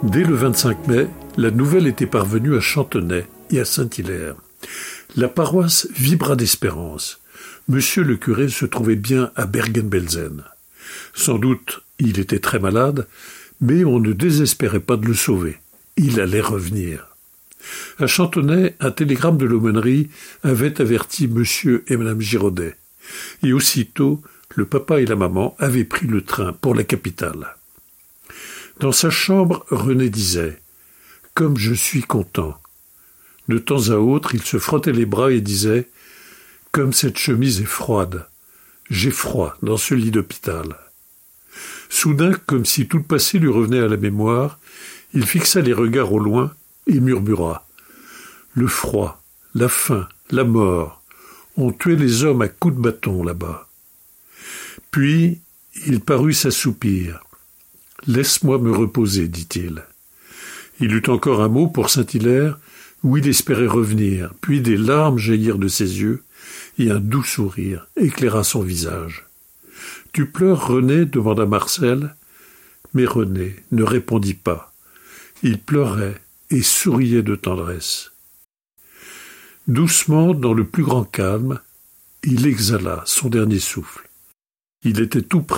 Dès le 25 mai, la nouvelle était parvenue à Chantenay et à Saint-Hilaire. La paroisse vibra d'espérance. Monsieur le curé se trouvait bien à Bergen-Belsen. Sans doute, il était très malade, mais on ne désespérait pas de le sauver. Il allait revenir. À Chantenay, un télégramme de l'aumônerie avait averti monsieur et madame Giraudet. Et aussitôt, le papa et la maman avaient pris le train pour la capitale. Dans sa chambre, René disait « Comme je suis content ». De temps à autre, il se frottait les bras et disait « Comme cette chemise est froide. J'ai froid dans ce lit d'hôpital ». Soudain, comme si tout le passé lui revenait à la mémoire, il fixa les regards au loin et murmura « Le froid, la faim, la mort ont tué les hommes à coups de bâton là-bas. » Puis, il parut s'assoupir. « Laisse-moi me reposer, dit-il. » Il eut encore un mot pour Saint-Hilaire, où il espérait revenir, puis des larmes jaillirent de ses yeux, et un doux sourire éclaira son visage. « Tu pleures, René » demanda Marcel, mais René ne répondit pas. Il pleurait et souriait de tendresse. Doucement, dans le plus grand calme, il exhala son dernier souffle. Il était tout près